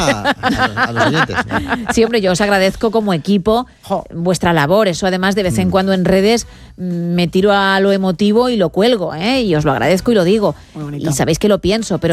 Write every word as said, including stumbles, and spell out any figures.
a, a, a los oyentes, ¿no? Sí, hombre, yo os agradezco como equipo Jo. vuestra labor. Eso además de vez en cuando en redes mm, me tiro a lo emotivo y lo cuelgo, ¿eh? Y os lo agradezco y lo digo. Muy bonito. Y sabéis que lo pienso, pero